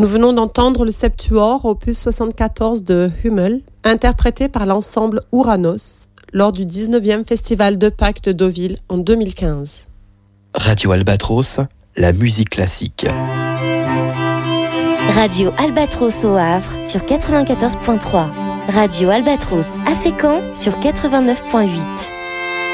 Nous venons d'entendre le Septuor, opus 74 de Hummel, interprété par l'ensemble Ouranos lors du 19e Festival de Pâques de Deauville en 2015. Radio Albatros, la musique classique. Radio Albatros au Havre sur 94.3. Radio Albatros à Fécamp sur 89.8.